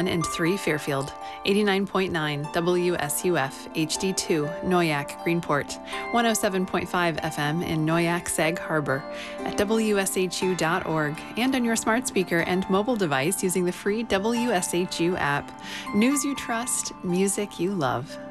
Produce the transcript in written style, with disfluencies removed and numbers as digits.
and 3 Fairfield, 89.9 WSUF HD2 Noyak Greenport, 107.5 FM in Noyak Sag Harbor, at WSHU.org, and on your smart speaker and mobile device using the free WSHU app. News you trust, music you love.